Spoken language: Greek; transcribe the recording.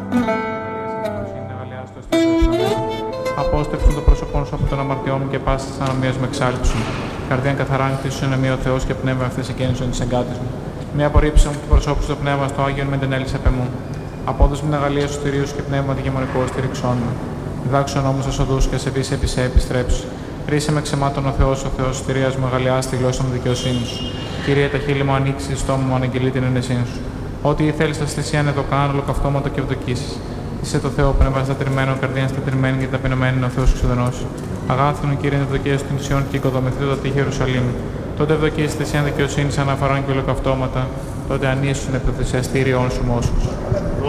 Απόστρεψον το πρόσωπό σου από τον αμαρτιό μου και πάση τη ανομία μου εξάλειψον. Καρδίαν καθαράν χτίσου είναι μία ο Θεό και πνεύμα αυτέ εκένωσον τη εγκάτη μου. Μία απορρίψη μου του προσώπου στο πνεύμα στο Άγιον με την έλυσε πεμού. Απόδοση με την αγαλία σου στηρίου και πνεύμα τη γεμονικό στηριξών μου. Διδάξον όμω ασοδού και σε πει επί σε επιστρέψει. Ρίσε με ξεμάτων ο Θεό στηρία μου αγαλιά στη γλώσσα μου δικαιοσύνη σου. Κυρία, τα χείλη μου ανοίξει, στο μου αναγγελεί την ενεσύνη σου. Ό,τι ήθελε στα θυσίαν εδώ κάνω, ολοκαυτώματο και ευδοκίσει. Είσαι το Θεό πνεύμα στατριμμένο, καρδία στατριμμένη και ταπεινωμένη είναι ο Θεό εξουδενό. Αγάθινο Κύριε, ευδοκίε των νησιών και οικοδομηθεί το τείχη Ιερουσαλήμ. Τότε ευδοκίε θυσίαν δικαιοσύνη αναφορών και ολοκαυτώματα. Τότε ανήσουν επί το θυσιαστήριον σου μόσχου.